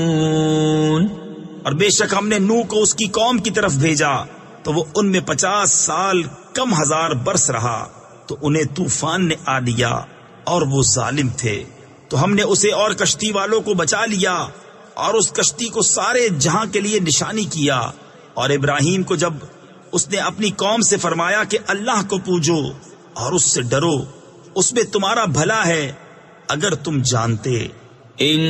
और बेशक हमने नूह को उसकी कौम की तरफ भेजा तो वो उनमें 50 साल कम हजार बरस रहा, तो उन्हें तूफान ने आ लिया और वो जालिम थे। तो हमने उसे और कश्ती वालों को बचा लिया और उस कश्ती को सारे जहां के लिए निशानी किया। और इब्राहिम को जब उसने अपनी कौम से फरमाया कि अल्लाह को पूजो और उससे डरो, उसमें तुम्हारा भला है अगर तुम जानते।